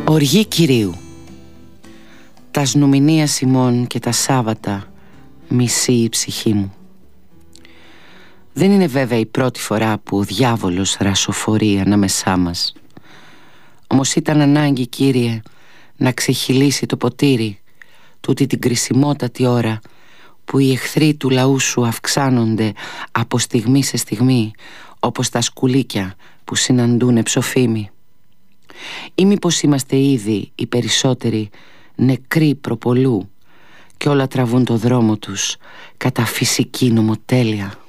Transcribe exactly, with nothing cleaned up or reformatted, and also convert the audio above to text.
Οργή Κυρίου. Τα σνουμηνίας ημών και τα Σάββατα μισεί η ψυχή μου. Δεν είναι βέβαια η πρώτη φορά που ο διάβολος ρασοφορεί ανάμεσά μας. Όμως ήταν ανάγκη, Κύριε, να ξεχυλήσει το ποτήρι τούτη την κρισιμότατη ώρα που οι εχθροί του λαού σου αυξάνονται από στιγμή σε στιγμή, όπως τα σκουλίκια που συναντούν ψοφίμι. Ή μήπως είμαστε ήδη οι περισσότεροι νεκροί προπολού και όλα τραβούν το δρόμο τους κατά φυσική νομοτέλεια.